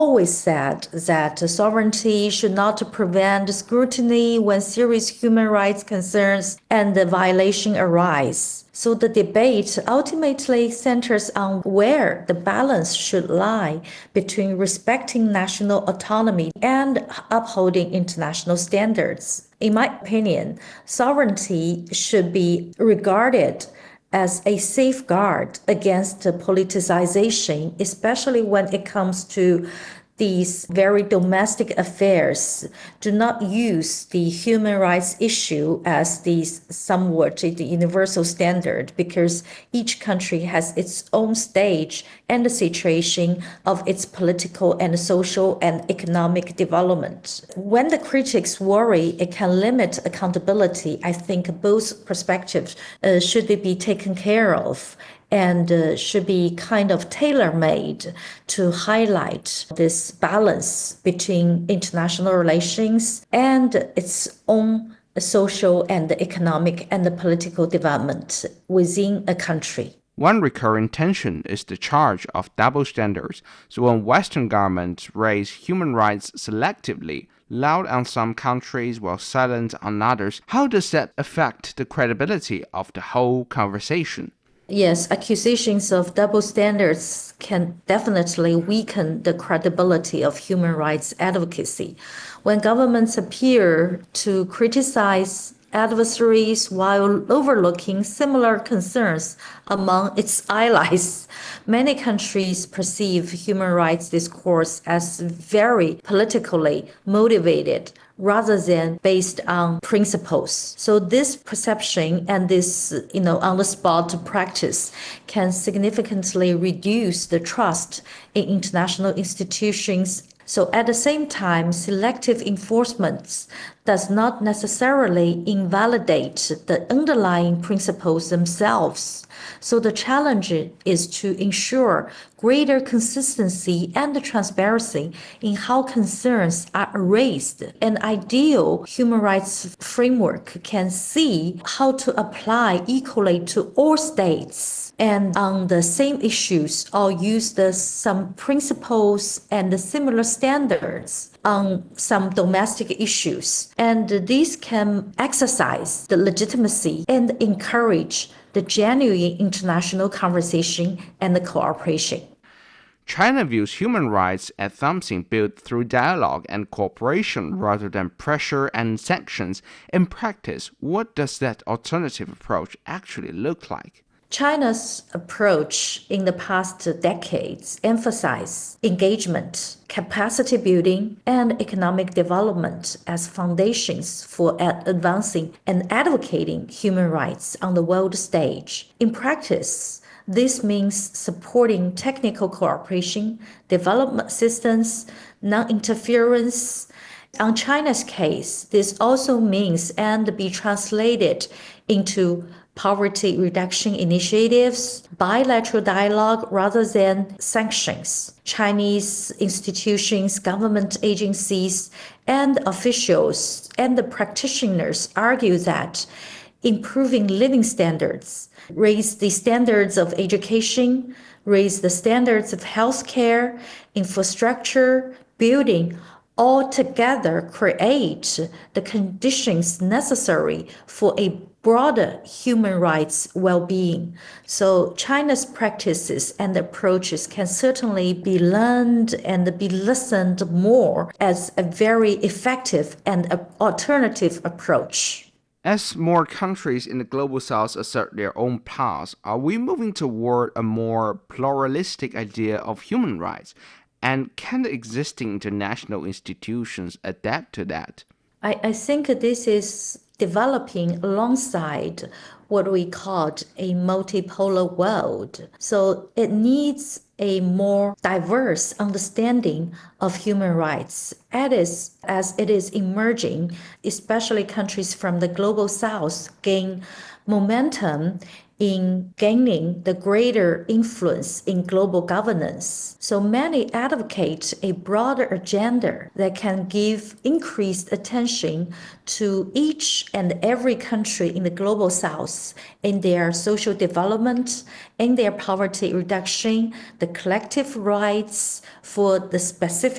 always said that sovereignty should not prevent scrutiny when serious human rights concerns and the violation arise. So the debate ultimately centers on where the balance should lie between respecting national autonomy and upholding international standards. In my opinion, sovereignty should be regarded as a safeguard against politicization, especially when it comes to these very domestic affairs. Do not use the human rights issue as the somewhat the universal standard, because each country has its own stage and the situation of its political and social and economic development. When the critics worry it can limit accountability, I think both perspectives should be taken care of and should be kind of tailor-made to highlight this balance between international relations and its own social and economic and political development within a country. One recurring tension is the charge of double standards. So when Western governments raise human rights selectively, loud on some countries while silent on others, how does that affect the credibility of the whole conversation? Yes, accusations of double standards can definitely weaken the credibility of human rights advocacy. When governments appear to criticize adversaries while overlooking similar concerns among its allies, many countries perceive human rights discourse as very politically motivated rather than based on principles. So this perception and this, on-the-spot practice can significantly reduce the trust in international institutions. So at the same time, selective enforcement does not necessarily invalidate the underlying principles themselves. So the challenge is to ensure greater consistency and transparency in how concerns are raised. An ideal human rights framework can see how to apply equally to all states and on the same issues, or use some principles and similar standards on some domestic issues. And these can exercise the legitimacy and encourage the genuine international conversation and the cooperation. China views human rights as something built through dialogue and cooperation rather than pressure and sanctions. In practice, what does that alternative approach actually look like? China's approach in the past decades emphasized engagement, capacity building, and economic development as foundations for advancing and advocating human rights on the world stage. In practice, this means supporting technical cooperation, development assistance, non-interference. On China's case, this also means and be translated into poverty reduction initiatives, bilateral dialogue rather than sanctions. Chinese institutions, government agencies, and officials and the practitioners argue that improving living standards, raise the standards of education, raise the standards of healthcare, infrastructure, building, all together create the conditions necessary for a broader human rights well-being. So China's practices and approaches can certainly be learned and be listened more as a very effective and alternative approach. As more countries in the global south assert their own paths, are we moving toward a more pluralistic idea of human rights? And can the existing international institutions adapt to that? I think this is developing alongside what we called a multipolar world. So it needs a more diverse understanding of human rights as it is emerging, especially countries from the global south gain momentum in gaining the greater influence in global governance. So many advocate a broader agenda that can give increased attention to each and every country in the global south in their social development, in their poverty reduction, the collective rights for the specific